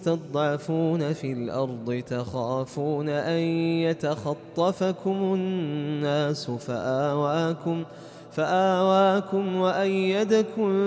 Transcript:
تضعفون في الأرض تخافون أن يتخطفكم الناس فآواكم وأيدكم